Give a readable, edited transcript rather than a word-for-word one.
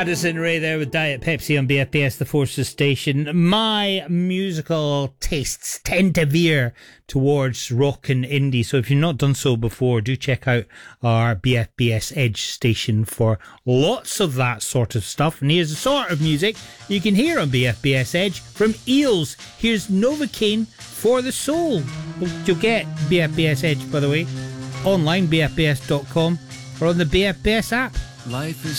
Addison Rae there with Diet Pepsi on BFBS, the Forces station. My musical tastes tend to veer towards rock and indie, so if you've not done so before, do check out our BFBS Edge station for lots of that sort of stuff. And here's the sort of music you can hear on BFBS Edge from Eels. Here's Novocaine for the Soul. You'll get BFBS Edge, by the way, online, bfbs.com, or on the BFBS app. Life is